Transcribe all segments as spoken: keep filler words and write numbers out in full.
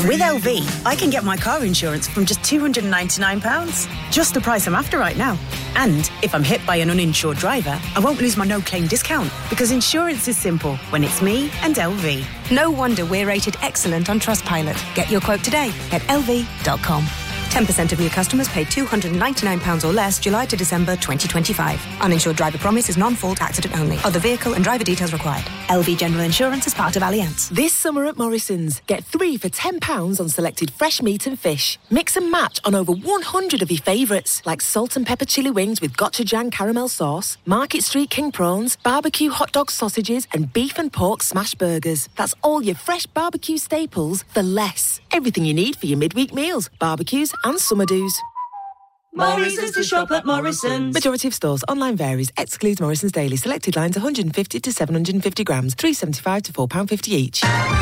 With L V, I can get my car insurance from just two hundred ninety-nine pounds. Just the price I'm after right now. And if I'm hit by an uninsured driver, I won't lose my no-claim discount, because insurance is simple when it's me and L V. No wonder we're rated excellent on Trustpilot. Get your quote today at L V dot com. ten percent of new customers paid two hundred ninety-nine pounds or less July to December twenty twenty-five. Uninsured driver promise is non-fault accident only. Other vehicle and driver details required. L V General Insurance is part of Allianz. This summer at Morrison's, get three for ten pounds on selected fresh meat and fish. Mix and match on over one hundred of your favourites, like salt and pepper chili wings with gochujang caramel sauce, Market Street king prawns, barbecue hot dog sausages, and beef and pork smash burgers. That's all your fresh barbecue staples for less. Everything you need for your midweek meals, barbecues and summer do's. Morrison's to shop at Morrison's. Majority of stores. Online varies. Excludes Morrison's Daily. Selected lines one hundred fifty to seven hundred fifty grams. three pounds seventy-five to four pounds fifty each.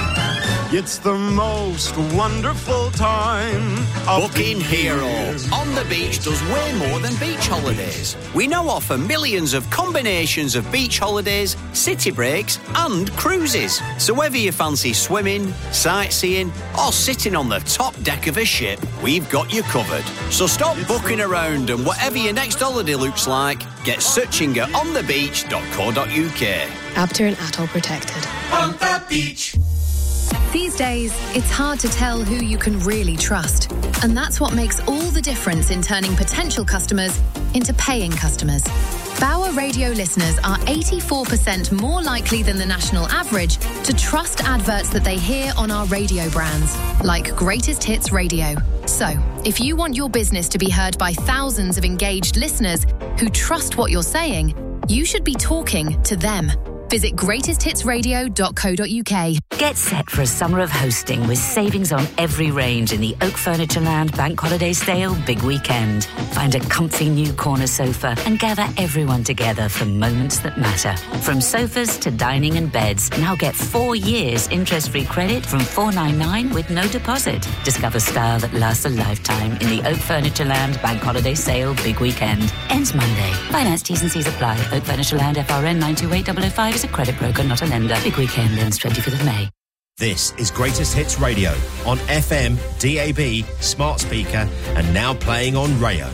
It's the most wonderful time. Booking Hero on the beach does way more than beach holidays. We now offer millions of combinations of beach holidays, city breaks and cruises. So whether you fancy swimming, sightseeing or sitting on the top deck of a ship, we've got you covered. So stop booking around, and whatever your next holiday looks like, get searching at on the beach dot co dot U K. Abter and Atoll protected. On the beach. These days, it's hard to tell who you can really trust. And that's what makes all the difference in turning potential customers into paying customers. Bauer Radio listeners are eighty-four percent more likely than the national average to trust adverts that they hear on our radio brands, like Greatest Hits Radio. So, if you want your business to be heard by thousands of engaged listeners who trust what you're saying, you should be talking to them. Visit greatest hits radio dot co dot U K. Get set for a summer of hosting with savings on every range in the Oak Furniture Land Bank Holiday Sale Big Weekend. Find a comfy new corner sofa and gather everyone together for moments that matter. From sofas to dining and beds, now get four years interest-free credit from four ninety-nine with no deposit. Discover style that lasts a lifetime in the Oak Furniture Land Bank Holiday Sale Big Weekend. Ends Monday. Finance T's and C's apply. Oak Furniture Land F R N nine two eight zero zero five is a credit broker, not a lender. Big Weekend ends twenty-fifth of May. This is Greatest Hits Radio on F M, D A B, smart speaker, and now playing on Rayo.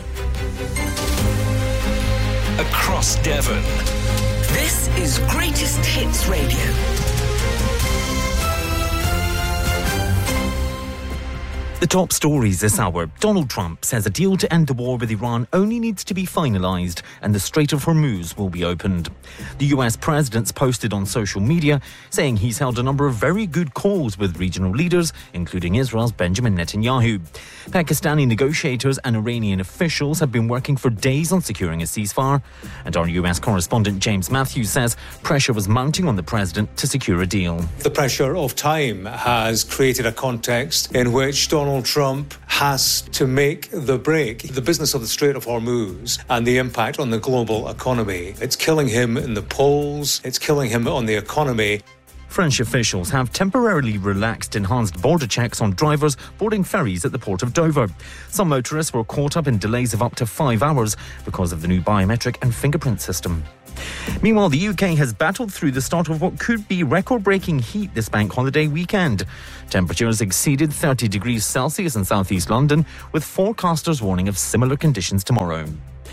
Across Devon. This is Greatest Hits Radio. The top stories this hour. Donald Trump says a deal to end the war with Iran only needs to be finalised and the Strait of Hormuz will be opened. The U S president's posted on social media saying he's held a number of very good calls with regional leaders, including Israel's Benjamin Netanyahu. Pakistani negotiators and Iranian officials have been working for days on securing a ceasefire. And our U S correspondent James Matthews says pressure was mounting on the president to secure a deal. The pressure of time has created a context in which Donald Donald Trump has to make the break. The business of the Strait of Hormuz and the impact on the global economy. It's killing him in the polls. It's killing him on the economy. French officials have temporarily relaxed enhanced border checks on drivers boarding ferries at the port of Dover. Some motorists were caught up in delays of up to five hours because of the new biometric and fingerprint system. Meanwhile, the U K has battled through the start of what could be record-breaking heat this bank holiday weekend. Temperatures exceeded thirty degrees Celsius in southeast London, with forecasters warning of similar conditions tomorrow.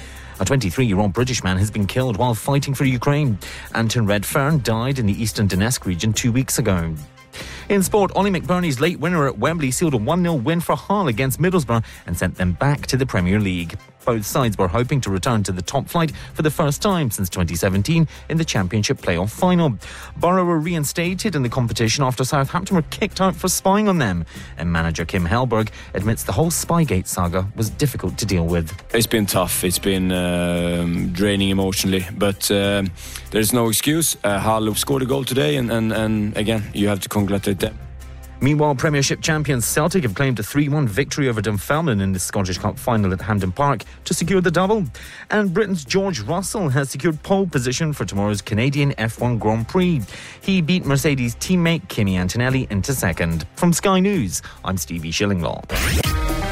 A twenty-three-year-old British man has been killed while fighting for Ukraine. Anton Redfern died in the eastern Donetsk region two weeks ago. In sport, Ollie McBurney's late winner at Wembley sealed a one nil win for Hull against Middlesbrough and sent them back to the Premier League. Both sides were hoping to return to the top flight for the first time since twenty seventeen in the Championship playoff final. Borough were reinstated in the competition after Southampton were kicked out for spying on them. And manager Kim Hellberg admits the whole Spygate saga was difficult to deal with. It's been tough. It's been um, draining emotionally. But uh, there's no excuse. Uh, Hull scored a goal today and, and, and again, you have to congratulate them. Meanwhile, Premiership champions Celtic have claimed a three one victory over Dunfermline in the Scottish Cup final at Hampden Park to secure the double. And Britain's George Russell has secured pole position for tomorrow's Canadian F one Grand Prix. He beat Mercedes teammate Kimi Antonelli into second. From Sky News, I'm Stevie Shillinglaw.